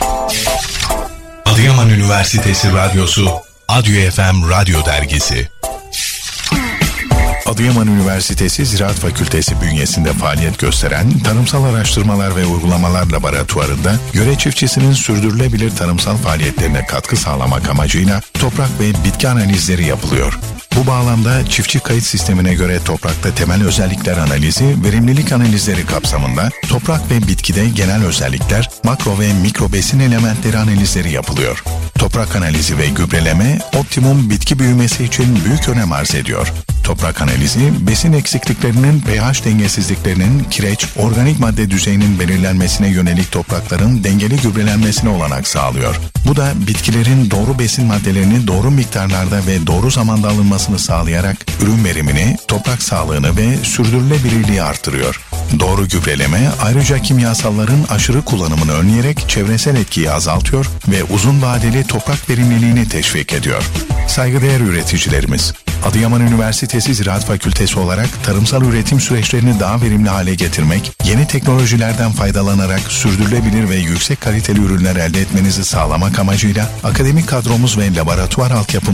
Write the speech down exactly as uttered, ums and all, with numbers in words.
Adıyaman Üniversitesi Radyosu Adyo F M Radyo Dergisi. Adıyaman Üniversitesi Ziraat Fakültesi bünyesinde faaliyet gösteren Tarımsal Araştırmalar ve Uygulamalar Laboratuvarı'nda yöre çiftçisinin sürdürülebilir tarımsal faaliyetlerine katkı sağlamak amacıyla toprak ve bitki analizleri yapılıyor. Bu bağlamda çiftçi kayıt sistemine göre toprakta temel özellikler analizi, verimlilik analizleri kapsamında toprak ve bitkide genel özellikler, makro ve mikro besin elementleri analizleri yapılıyor. Toprak analizi ve gübreleme optimum bitki büyümesi için büyük önem arz ediyor. Toprak analizi, besin eksikliklerinin, pH dengesizliklerinin, kireç, organik madde düzeyinin belirlenmesine yönelik toprakların dengeli gübrelenmesine olanak sağlıyor. Bu da bitkilerin doğru besin maddelerini doğru miktarlarda ve doğru zamanda alınmasını sağlayarak ürün verimini, toprak sağlığını ve sürdürülebilirliği artırıyor. Doğru gübreleme ayrıca kimyasalların aşırı kullanımını önleyerek çevresel etkiyi azaltıyor ve uzun vadeli toprak verimliliğini teşvik ediyor. Saygıdeğer üreticilerimiz, Adıyaman Üniversitesi Ziraat Fakültesi olarak tarımsal üretim süreçlerini daha verimli hale getirmek, yeni teknolojilerden faydalanarak sürdürülebilir ve yüksek kaliteli ürünler elde etmenizi sağlamak amacıyla akademik kadromuz ve laboratuvar altyapımız